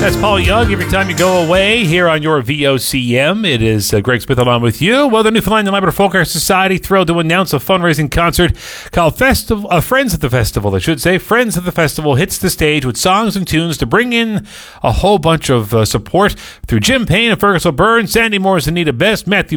That's Paul Young. Every time you go away here on your VOCM, it is Greg Smith along with you. Well, the Newfoundland and Labrador Folk Art Society thrilled to announce a fundraising concert called Friends of the Festival, I should say. Friends of the Festival hits the stage with songs and tunes to bring in a whole bunch of support through Jim Payne and Fergus O'Byrne, Sandy Moore's Anita Best, Matthew